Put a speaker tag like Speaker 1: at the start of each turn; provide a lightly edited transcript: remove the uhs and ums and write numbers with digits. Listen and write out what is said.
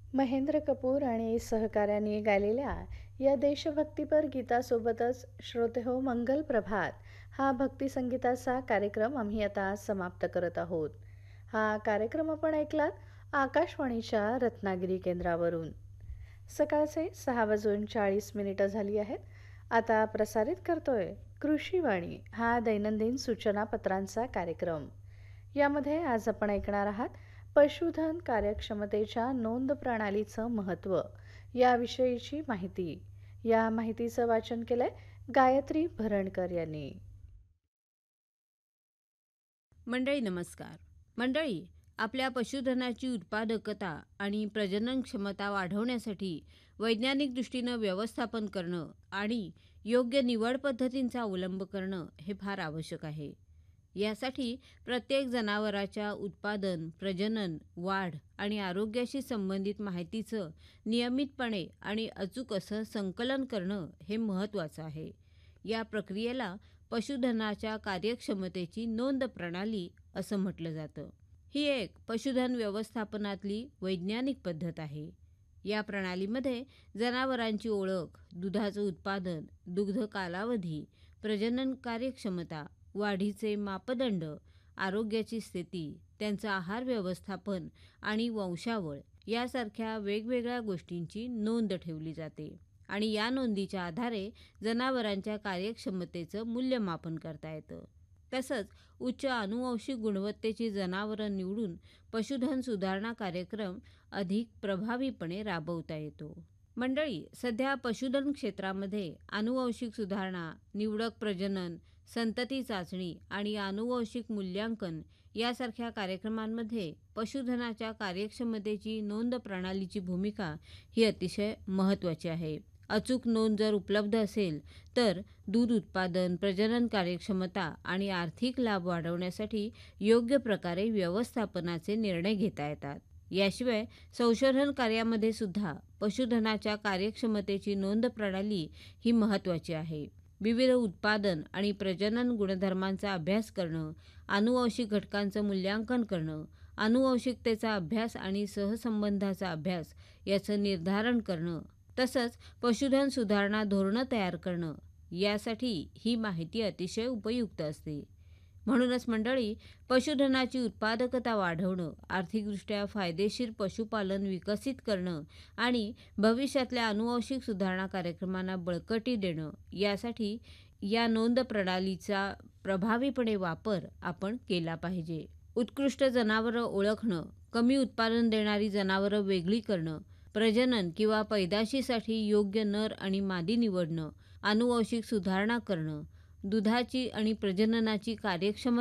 Speaker 1: महेंद्र कपूर आणि सहकाऱ्यांनी गायलेल्या या देशभक्तीपर गीतासोबतच श्रोतेहो मंगल प्रभात हा भक्तिसंगीताचा कार्यक्रम आम्ही आता समाप्त करत आहोत. हा कार्यक्रम आपण ऐकलात आकाशवाणीच्या रत्नागिरी केंद्रावरून. सकाळचे 6:40 झाली आहेत. आता प्रसारित करतोय कृषीवाणी हा दैनंदिन सूचनापत्रांचा कार्यक्रम. यामध्ये आज आपण ऐकणार आहात पशुधन कार्यक्षमतेच्या नोंद प्रणालीचं महत्त्व याविषयीची माहिती. या माहितीचं वाचन केलंय गायत्री भरणकर यांनी.
Speaker 2: मंडळी नमस्कार. मंडळी, आपल्या पशुधनाची उत्पादकता आणि प्रजनन क्षमता वाढवण्यासाठी वैज्ञानिक दृष्टीनं व्यवस्थापन करणं आणि योग्य निवड पद्धतींचा अवलंब करणं हे फार आवश्यक आहे. यासाठी प्रत्येक जनावराच्या उत्पादन, प्रजनन, वाढ आणि आरोग्याशी संबंधित माहितीचं नियमितपणे आणि अचूक असं संकलन करणं हे महत्त्वाचं आहे. या प्रक्रियेला पशुधनाच्या कार्यक्षमतेची नोंद प्रणाली असं म्हटलं जातं. ही एक पशुधन व्यवस्थापनातली वैज्ञानिक पद्धत आहे. या प्रणालीमध्ये जनावरांची ओळख, दुधाचं उत्पादन, दुग्ध कालावधी, प्रजनन कार्यक्षमता, वाढीचे मापदंड, आरोग्याची स्थिती, त्यांचं आहार व्यवस्थापन आणि वंशावळ यासारख्या वेगवेगळ्या गोष्टींची नोंद ठेवली जाते आणि या नोंदीच्या आधारे जनावरांच्या कार्यक्षमतेचं मूल्यमापन करता येतं. तसंच उच्च आनुवंशिक गुणवत्तेची जनावरं निवडून पशुधन सुधारणा कार्यक्रम अधिक प्रभावीपणे राबवता येतो. मंडळी, सध्या पशुधन क्षेत्रामध्ये आनुवंशिक सुधारणा, निवडक प्रजनन, संतती चाचणी आणि आनुवंशिक मूल्यांकन यासारख्या कार्यक्रमांमध्ये पशुधनाच्या कार्यक्षमतेची नोंद प्रणालीची भूमिका ही अतिशय महत्त्वाची आहे. अचूक नोंद जर उपलब्ध असेल तर दूध उत्पादन, प्रजनन कार्यक्षमता आणि आर्थिक लाभ वाढवण्यासाठी योग्य प्रकारे व्यवस्थापनाचे निर्णय घेता येतात. याशिवाय संशोधन कार्यामध्ये सुद्धा पशुधनाच्या कार्यक्षमतेची नोंद प्रणाली ही महत्त्वाची आहे. विविध उत्पादन आणि प्रजनन गुणधर्मांचा अभ्यास करणं, आनुवंशिक घटकांचं मूल्यांकन करणं, आनुवंशिकतेचा अभ्यास आणि सहसंबंधाचा अभ्यास याचं निर्धारण करणं, तसंच पशुधन सुधारणा धोरणं तयार करणं यासाठी ही माहिती अतिशय उपयुक्त असते. म्हणूनच मंडळी, पशुधनाची उत्पादकता वाढवणं, आर्थिकदृष्ट्या फायदेशीर पशुपालन विकसित करणं आणि भविष्यातल्या आनुवंशिक सुधारणा कार्यक्रमांना बळकटी देणं यासाठी या नोंद प्रणालीचा प्रभावीपणे वापर आपण केला पाहिजे. उत्कृष्ट जनावरं ओळखणं, कमी उत्पादन देणारी जनावरं वेगळी करणं, प्रजनन किंवा पैदाशीसाठी योग्य नर आणि मादी निवडणं, आनुवंशिक सुधारणा करणं, दुधाची आणि प्रजननाची कार्यक्षमता